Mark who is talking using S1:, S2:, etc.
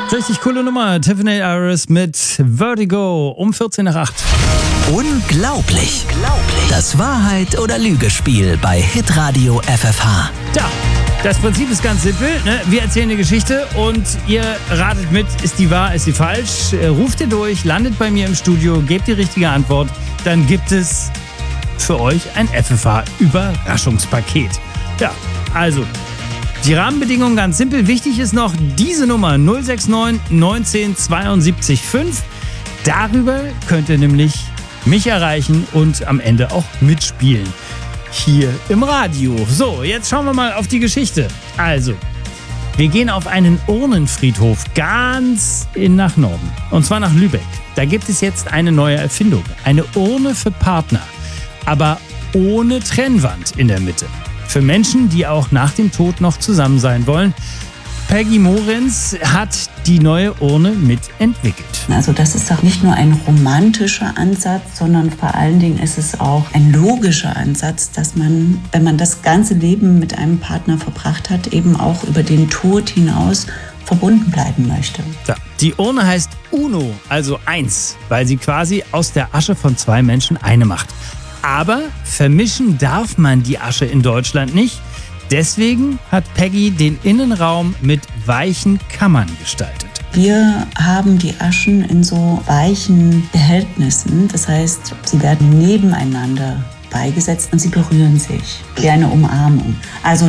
S1: Richtig coole Nummer. Tiffany Iris mit Vertigo um 14 nach 8.
S2: Unglaublich. Das Wahrheit- oder Lügespiel bei Hitradio FFH.
S1: Ja, das Prinzip ist ganz simpel. Ne? Wir erzählen eine Geschichte und ihr ratet mit, ist die wahr, ist sie falsch. Ruft ihr durch, landet bei mir im Studio, gebt die richtige Antwort. Dann gibt es für euch ein FFH-Überraschungspaket. Ja, also die Rahmenbedingungen ganz simpel. Wichtig ist noch diese Nummer 069 19 72 5. Darüber könnt ihr nämlich mich erreichen und am Ende auch mitspielen. Hier im Radio. So, jetzt schauen wir mal auf die Geschichte. Also, wir gehen auf einen Urnenfriedhof ganz nach Norden. Und zwar nach Lübeck. Da gibt es jetzt eine neue Erfindung. Eine Urne für Partner. Aber ohne Trennwand in der Mitte. Für Menschen, die auch nach dem Tod noch zusammen sein wollen. Peggy Morenz hat die neue Urne mitentwickelt.
S3: Also das ist doch nicht nur ein romantischer Ansatz, sondern vor allen Dingen ist es auch ein logischer Ansatz, dass man, wenn man das ganze Leben mit einem Partner verbracht hat, eben auch über den Tod hinaus verbunden bleiben möchte.
S1: Ja, die Urne heißt Uno, also 1, weil sie quasi aus der Asche von 2 Menschen eine macht. Aber vermischen darf man die Asche in Deutschland nicht. Deswegen hat Peggy den Innenraum mit weichen Kammern gestaltet.
S3: Wir haben die Aschen in so weichen Behältnissen. Das heißt, sie werden nebeneinander beigesetzt und sie berühren sich wie eine Umarmung. Also